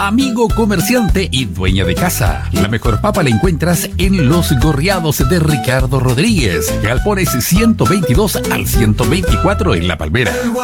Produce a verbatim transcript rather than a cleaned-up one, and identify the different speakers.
Speaker 1: Amigo comerciante y dueña de casa, la mejor papa la encuentras en Los Gorriados de Ricardo Rodríguez, galpones ciento veintidós al ciento veinticuatro en La Palmera.